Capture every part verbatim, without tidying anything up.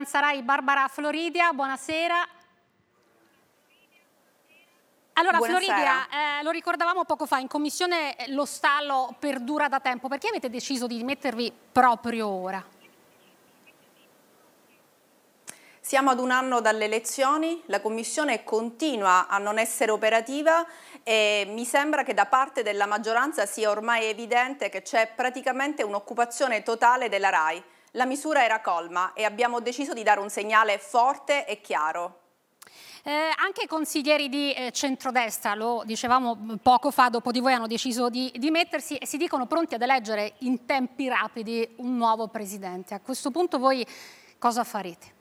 Sarai Barbara Floridia, buonasera. Allora buonasera. Floridia, eh, lo ricordavamo poco fa, in commissione lo stallo perdura da tempo. Perché avete deciso di dimettervi proprio ora? Siamo ad un anno dalle elezioni, la Commissione continua a non essere operativa e mi sembra che da parte della maggioranza sia ormai evidente che c'è praticamente un'occupazione totale della RAI. La misura era colma e abbiamo deciso di dare un segnale forte e chiaro. Eh, anche i consiglieri di eh, centrodestra, lo dicevamo poco fa, dopo di voi hanno deciso di dimettersi e si dicono pronti ad eleggere in tempi rapidi un nuovo presidente. A questo punto voi cosa farete?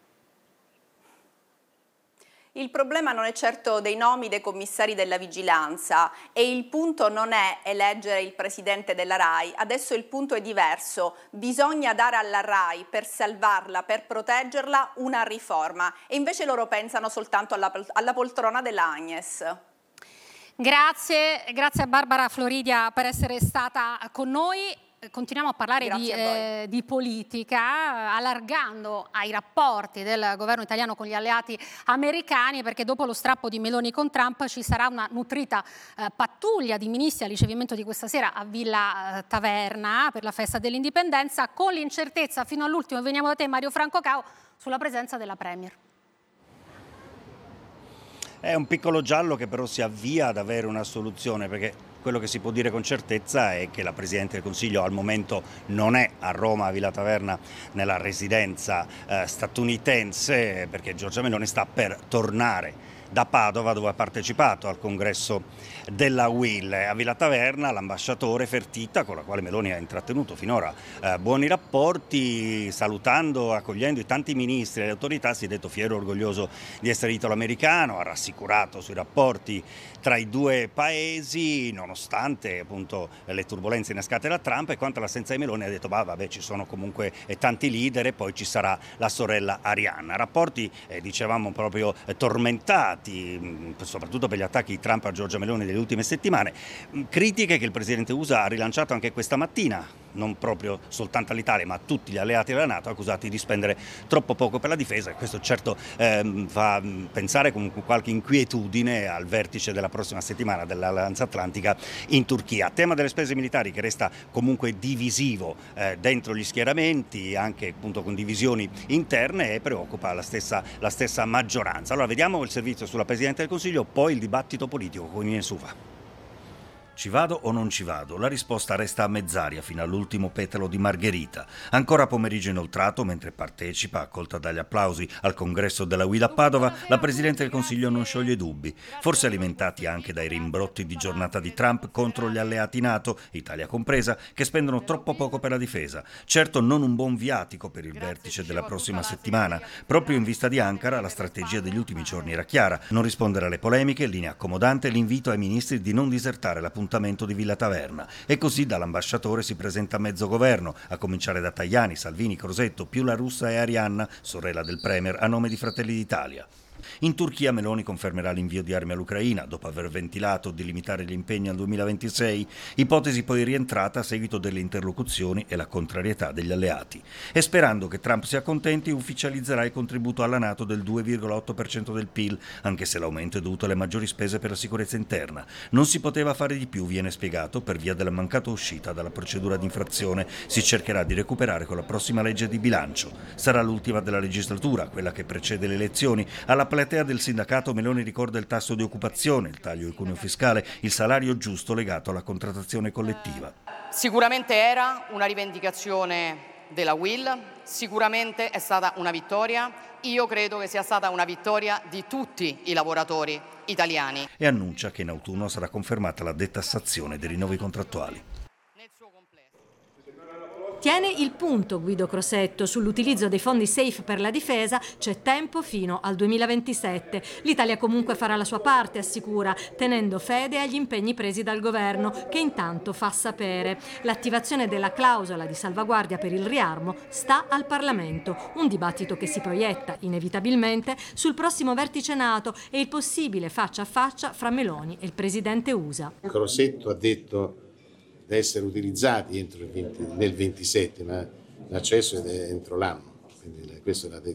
Il problema non è certo dei nomi dei commissari della vigilanza e il punto non è eleggere il presidente della RAI, adesso il punto è diverso, bisogna dare alla RAI per salvarla, per proteggerla una riforma e invece loro pensano soltanto alla, alla poltrona dell'Agnes. Grazie, grazie a Barbara Floridia per essere stata con noi. Continuiamo a parlare di, a eh, di politica, allargando ai rapporti del governo italiano con gli alleati americani, perché dopo lo strappo di Meloni con Trump ci sarà una nutrita eh, pattuglia di ministri al ricevimento di questa sera a Villa eh, Taverna per la festa dell'indipendenza, con l'incertezza fino all'ultimo, veniamo da te Mario Franco Cao, sulla presenza della Premier. È un piccolo giallo che però si avvia ad avere una soluzione, perché quello che si può dire con certezza è che la Presidente del Consiglio al momento non è a Roma, a Villa Taverna, nella residenza eh, statunitense, perché Giorgia Meloni sta per tornare da Padova, dove ha partecipato al congresso della U I L. A Villa Taverna l'ambasciatore Fertitta, con la quale Meloni ha intrattenuto finora eh, buoni rapporti, salutando, accogliendo i tanti ministri e le autorità, si è detto fiero e orgoglioso di essere italo-americano, ha rassicurato sui rapporti tra i due paesi, nonostante appunto le turbulenze innescate da Trump, e quanto all'assenza di Meloni ha detto bah, vabbè, ci sono comunque eh, tanti leader e poi ci sarà la sorella Arianna. Rapporti, eh, dicevamo, proprio eh, tormentati, soprattutto per gli attacchi di Trump a Giorgia Meloni delle ultime settimane, critiche che il presidente U S A ha rilanciato anche questa mattina, non proprio soltanto all'Italia ma a tutti gli alleati della NATO, accusati di spendere troppo poco per la difesa, e questo certo ehm, fa pensare con qualche inquietudine al vertice della prossima settimana dell'Alleanza Atlantica in Turchia. Tema delle spese militari che resta comunque divisivo eh, dentro gli schieramenti, anche appunto con divisioni interne, e preoccupa la stessa, la stessa maggioranza. Allora vediamo il servizio sulla Presidente del Consiglio, poi il dibattito politico con Ines Uva. Ci vado o non ci vado? La risposta resta a mezz'aria fino all'ultimo petalo di Margherita. Ancora pomeriggio inoltrato, mentre partecipa, accolta dagli applausi, al congresso della U I L a Padova, la Presidente del Consiglio non scioglie dubbi, forse alimentati anche dai rimbrotti di giornata di Trump contro gli alleati NATO, Italia compresa, che spendono troppo poco per la difesa. Certo non un buon viatico per il vertice della prossima settimana. Proprio in vista di Ankara la strategia degli ultimi giorni era chiara: non rispondere alle polemiche, linea accomodante, l'invito ai ministri di non disertare la di Villa Taverna, e così dall'ambasciatore si presenta mezzo governo, a cominciare da Tajani, Salvini, Crosetto, più la russa e Arianna, sorella del Premier, a nome di Fratelli d'Italia. In Turchia Meloni confermerà l'invio di armi all'Ucraina dopo aver ventilato di limitare gli impegni al duemilaventisei, ipotesi poi rientrata a seguito delle interlocuzioni e la contrarietà degli alleati. E sperando che Trump si accontenti, ufficializzerà il contributo alla NATO del due virgola otto per cento del P I L, anche se l'aumento è dovuto alle maggiori spese per la sicurezza interna. Non si poteva fare di più, viene spiegato, per via della mancata uscita dalla procedura di infrazione. Si cercherà di recuperare con la prossima legge di bilancio. Sarà l'ultima della legislatura, quella che precede le elezioni. Alla platea del sindacato Meloni ricorda il tasso di occupazione, il taglio del cuneo fiscale, il salario giusto legato alla contrattazione collettiva. Sicuramente era una rivendicazione della U I L, sicuramente è stata una vittoria. Io credo che sia stata una vittoria di tutti i lavoratori italiani. E annuncia che in autunno sarà confermata la detassazione dei rinnovi contrattuali. Tiene il punto Guido Crosetto sull'utilizzo dei fondi safe per la difesa, c'è tempo fino al duemilaventisette. L'Italia comunque farà la sua parte, assicura, tenendo fede agli impegni presi dal governo, che intanto fa sapere. L'attivazione della clausola di salvaguardia per il riarmo sta al Parlamento, un dibattito che si proietta inevitabilmente sul prossimo vertice NATO e il possibile faccia a faccia fra Meloni e il presidente U S A. Crosetto ha detto da essere utilizzati entro il venti, nel ventisette, ma l'accesso è entro l'anno, quindi questo l'ha detto.